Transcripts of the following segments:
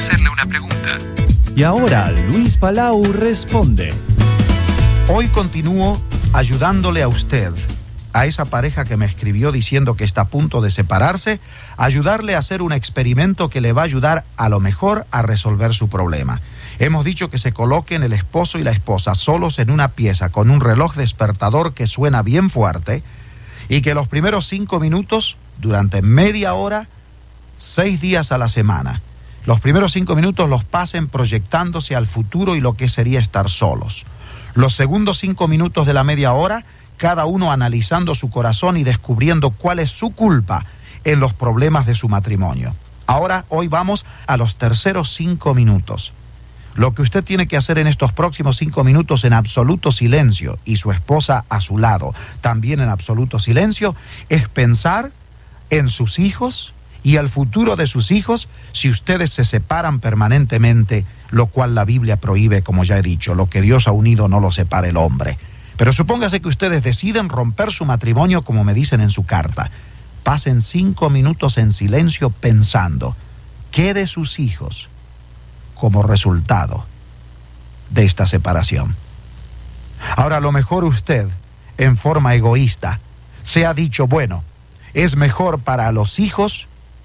hacerle una pregunta. Y ahora Luis Palau responde. Hoy continúo ayudándole a usted, a esa pareja que me escribió diciendo que está a punto de separarse, ayudarle a hacer un experimento que le va a ayudar a lo mejor a resolver su problema. Hemos dicho que se coloquen el esposo y la esposa solos en una pieza con un reloj despertador que suena bien fuerte y que los primeros 5 minutos, durante media hora, 6 días a la semana, los primeros 5 minutos los pasen proyectándose al futuro y lo que sería estar solos. Los segundos 5 minutos de la media hora, cada uno analizando su corazón y descubriendo cuál es su culpa en los problemas de su matrimonio. Ahora, hoy vamos a los terceros 5 minutos. Lo que usted tiene que hacer en estos próximos 5 minutos en absoluto silencio y su esposa a su lado también en absoluto silencio es pensar en sus hijos y el futuro de sus hijos si ustedes se separan permanentemente, lo cual la Biblia prohíbe, como ya he dicho, lo que Dios ha unido no lo separe el hombre. Pero supóngase que ustedes deciden romper su matrimonio como me dicen en su carta. Pasen 5 minutos en silencio pensando qué de sus hijos como resultado de esta separación. Ahora, a lo mejor usted, en forma egoísta, se ha dicho, bueno, es mejor para los hijos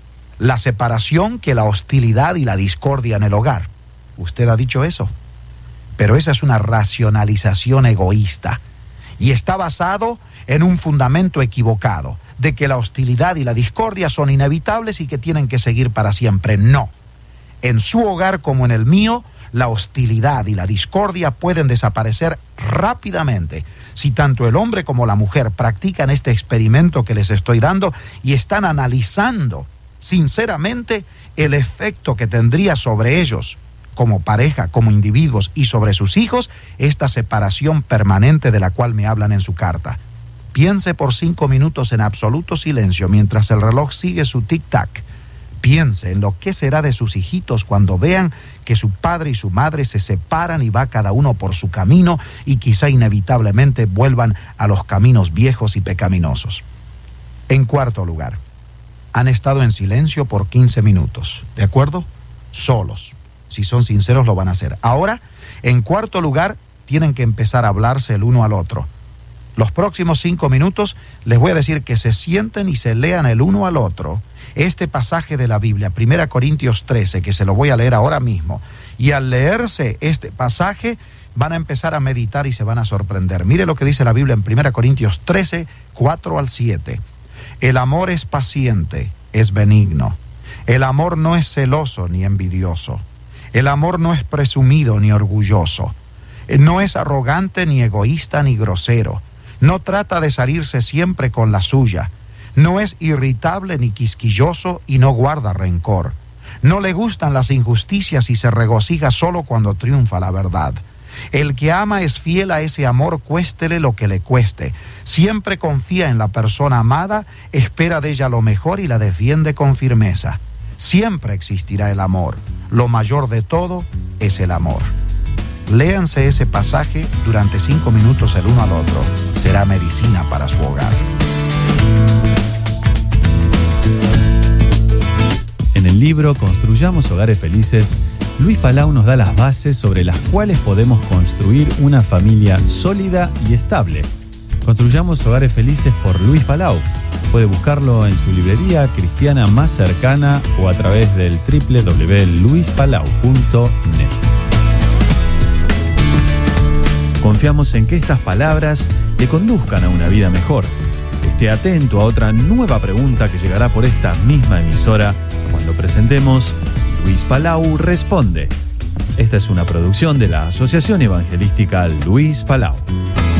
la separación que la hostilidad y la discordia en el hogar. Usted ha dicho eso, pero esa es una racionalización egoísta y está basado en un fundamento equivocado de que la hostilidad y la discordia son inevitables y que tienen que seguir para siempre. No. En su hogar como en el mío, la hostilidad y la discordia pueden desaparecer rápidamente si tanto el hombre como la mujer practican este experimento que les estoy dando y están analizando sinceramente el efecto que tendría sobre ellos como pareja, como individuos y sobre sus hijos esta separación permanente de la cual me hablan en su carta. Piense por 5 minutos en absoluto silencio mientras el reloj sigue su tic-tac. Piense en lo que será de sus hijitos cuando vean que su padre y su madre se separan y va cada uno por su camino y quizá inevitablemente vuelvan a los caminos viejos y pecaminosos. En cuarto lugar, han estado en silencio por 15 minutos, ¿de acuerdo? Solos. Si son sinceros lo van a hacer. Ahora, en cuarto lugar, tienen que empezar a hablarse el uno al otro. Los próximos 5 minutos les voy a decir que se sienten y se lean el uno al otro este pasaje de la Biblia, 1 Corintios 13, que se lo voy a leer ahora mismo. Y al leerse este pasaje, van a empezar a meditar y se van a sorprender. Mire lo que dice la Biblia en 1 Corintios 13, 4 al 7. El amor es paciente, es benigno. El amor no es celoso ni envidioso. El amor no es presumido ni orgulloso. No es arrogante ni egoísta ni grosero. No trata de salirse siempre con la suya. No es irritable ni quisquilloso y no guarda rencor. No le gustan las injusticias y se regocija solo cuando triunfa la verdad. El que ama es fiel a ese amor, cuéstele lo que le cueste. Siempre confía en la persona amada, espera de ella lo mejor y la defiende con firmeza. Siempre existirá el amor. Lo mayor de todo es el amor. Léanse ese pasaje durante 5 minutos el uno al otro. Será medicina para su hogar. En el libro Construyamos Hogares Felices, Luis Palau nos da las bases sobre las cuales podemos construir una familia sólida y estable. Construyamos Hogares Felices por Luis Palau. Puede buscarlo en su librería cristiana más cercana o a través del www.luispalau.net. Confiamos en que estas palabras le conduzcan a una vida mejor. Esté atento a otra nueva pregunta que llegará por esta misma emisora cuando presentemos Luis Palau Responde. Esta es una producción de la Asociación Evangelística Luis Palau.